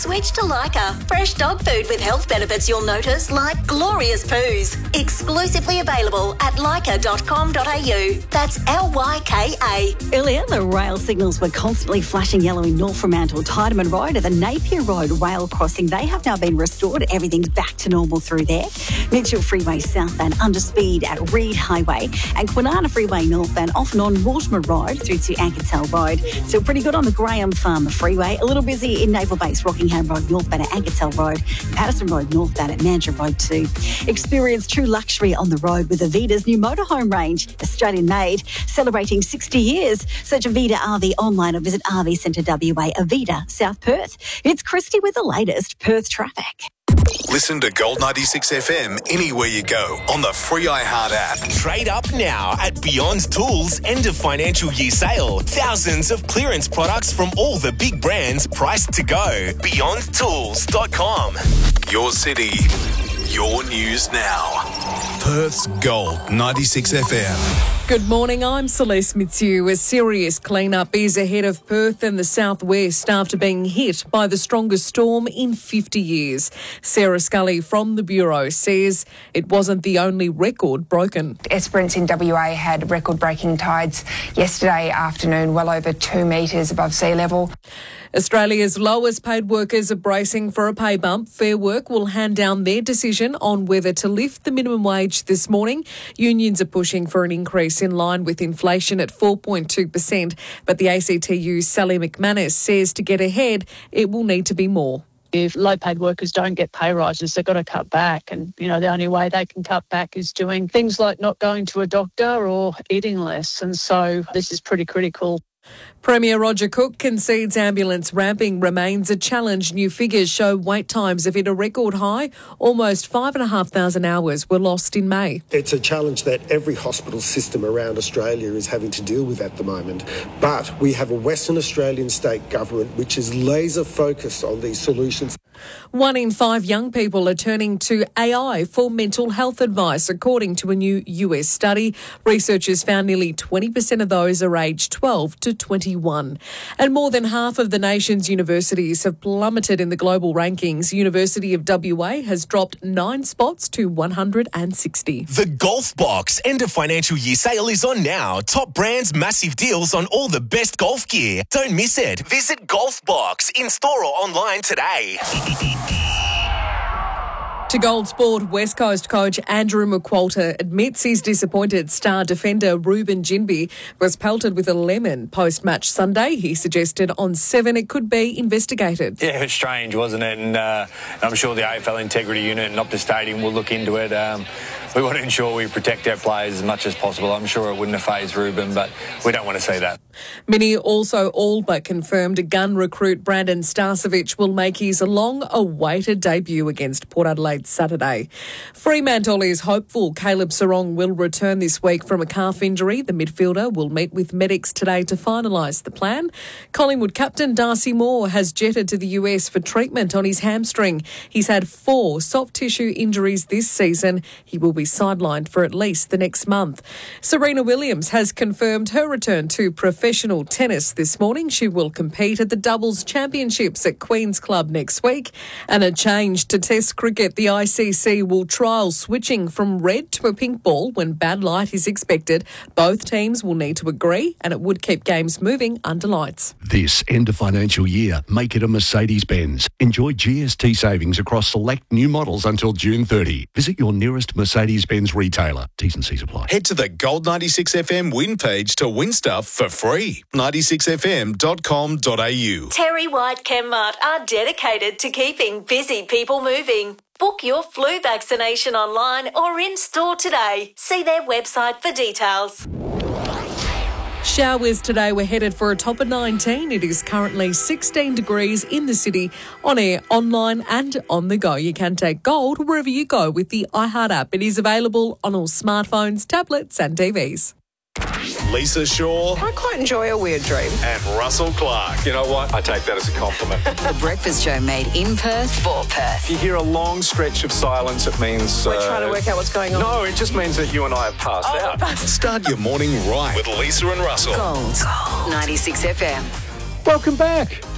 Switch to Leica. Fresh dog food with health benefits you'll notice, like glorious poos. Exclusively available at leica.com.au. That's LYKA. Earlier, the rail signals were constantly flashing yellow in North Fremantle, Tideman Road and the Napier Road rail crossing. They have now been restored. Everything's back to normal through there. Mitchell Freeway southbound under speed at Reed Highway and Kwinana Freeway northbound off and on Mortimer Road through to Ankertell Road. Still pretty good on the Graham Farmer Freeway. A little busy in Naval Base, Rockingham Road northbound at Ankertell Road, Patterson Road northbound at Mandurah Road too. Experience true luxury on the road with Avida's new motorhome range, Australian made, celebrating 60 years. Search Avida RV online or visit RV Centre WA, Avida, South Perth. It's Christy with the latest Perth traffic. Listen to Gold 96 FM anywhere you go on the free iHeart app. Trade up now at Beyond Tools end of financial year sale. Thousands of clearance products from all the big brands priced to go. BeyondTools.com. Your city, your news now. Perth's Gold 96 FM. Good morning, I'm Celeste Mitsu. A serious clean-up is ahead of Perth and the southwest after being hit by the strongest storm in 50 years. Sarah Scully from the Bureau says it wasn't the only record broken. Esperance in WA had record-breaking tides yesterday afternoon, well over 2 metres above sea level. Australia's lowest paid workers are bracing for a pay bump. Fair Work will hand down their decision on whether to lift the minimum wage this morning. Unions are pushing for an increase in line with inflation at 4.2%, but the ACTU's Sally McManus says to get ahead, it will need to be more. If low-paid workers don't get pay rises, they've got to cut back. And, the only way they can cut back is doing things like not going to a doctor or eating less. And so this is pretty critical. Premier Roger Cook concedes ambulance ramping remains a challenge. New figures show wait times have hit a record high. Almost 5,500 hours were lost in May. It's a challenge that every hospital system around Australia is having to deal with at the moment. But we have a Western Australian state government which is laser focused on these solutions. 1 in 5 young people are turning to AI for mental health advice, according to a new US study. Researchers found nearly 20% of those are aged 12 to 21. And more than half of the nation's universities have plummeted in the global rankings. University of WA has dropped 9 spots to 160. The Golf Box end of financial year sale is on now. Top brands, massive deals on all the best golf gear. Don't miss it. Visit Golf Box in store or online today. To Gold Sport, West Coast coach Andrew McQualter admits he's disappointed star defender Ruben Ginbey was pelted with a lemon post-match Sunday. He suggested on 7 it could be investigated. Yeah, it was strange, wasn't it? And I'm sure the AFL Integrity Unit and Optus Stadium will look into it. We want to ensure we protect our players as much as possible. I'm sure it wouldn't have fazed Ruben, but we don't want to see that. Many also all but confirmed gun recruit Brandon Starcevich will make his long-awaited debut against Port Adelaide Saturday. Fremantle is hopeful Caleb Sarong will return this week from a calf injury. The midfielder will meet with medics today to finalise the plan. Collingwood captain Darcy Moore has jetted to the US for treatment on his hamstring. He's had 4 soft tissue injuries this season. He will be sidelined for at least the next month. Serena Williams has confirmed her return to professional tennis this morning. She will compete at the Doubles Championships at Queen's Club next week. And a change to Test cricket. The ICC will trial switching from red to a pink ball when bad light is expected. Both teams will need to agree, and it would keep games moving under lights. This end of financial year, make it a Mercedes-Benz. Enjoy GST savings across select new models until June 30. Visit your nearest Mercedes-Benz retailer. T's and C's apply. Head to the Gold 96 FM win page to win stuff for free. 96fm.com.au. Terry White Chemmart are dedicated to keeping busy people moving. Book your flu vaccination online or in-store today. See their website for details. Showers today. We're headed for a top of 19. It is currently 16 degrees in the city. On air, online and on the go. You can take Gold wherever you go with the iHeart app. It is available on all smartphones, tablets and TVs. Lisa Shaw. I quite enjoy a weird dream. And Russell Clark. You know what? I take that as a compliment. The Breakfast Show made in Perth for Perth. If you hear a long stretch of silence, it means... We're trying to work out what's going on. No, it just means that you and I have passed out. Start your morning right with Lisa and Russell. Gold 96 FM. Welcome back.